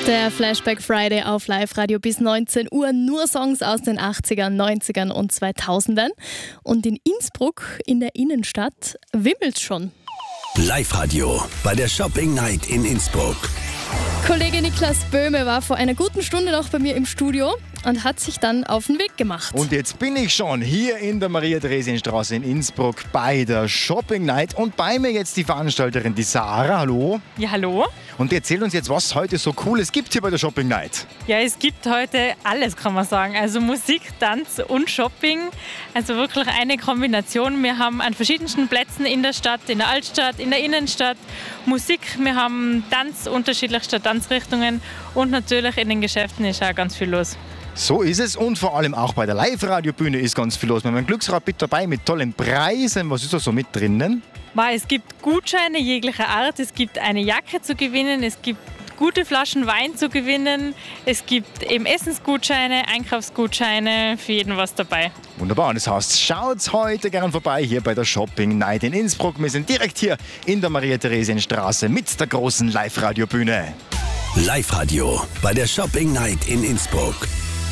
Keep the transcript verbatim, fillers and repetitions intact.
Der Flashback Friday auf Live-Radio bis neunzehn Uhr. Nur Songs aus den achtzigern, neunzigern und zweitausendern. Und in Innsbruck in der Innenstadt wimmelt's schon. Live-Radio bei der Shopping Night in Innsbruck. Kollege Niklas Böhme war vor einer guten Stunde noch bei mir im Studio und hat sich dann auf den Weg gemacht. Und jetzt bin ich schon hier in der Maria-Theresien-Straße in Innsbruck bei der Shopping Night. Und bei mir jetzt die Veranstalterin, die Sarah. Hallo. Ja, hallo. Und die erzählt uns jetzt, was heute so Cooles gibt hier bei der Shopping Night. Ja, es gibt heute alles, kann man sagen. Also Musik, Tanz und Shopping. Also wirklich eine Kombination. Wir haben an verschiedensten Plätzen in der Stadt, in der Altstadt, in der Innenstadt Musik. Wir haben Tanz, unterschiedlichste Tanzrichtungen und natürlich in den Geschäften ist auch ganz viel los. So ist es und vor allem auch bei der Live-Radio-Bühne ist ganz viel los. Wir haben ein Glücksrad mit dabei mit tollen Preisen. Was ist da so mit drinnen? Es gibt Gutscheine jeglicher Art. Es gibt eine Jacke zu gewinnen. Es gibt gute Flaschen Wein zu gewinnen. Es gibt eben Essensgutscheine, Einkaufsgutscheine, für jeden was dabei. Wunderbar. Und das heißt, schaut heute gern vorbei hier bei der Shopping Night in Innsbruck. Wir sind direkt hier in der Maria-Theresien-Straße mit der großen Live-Radio-Bühne. Live-Radio bei der Shopping Night in Innsbruck.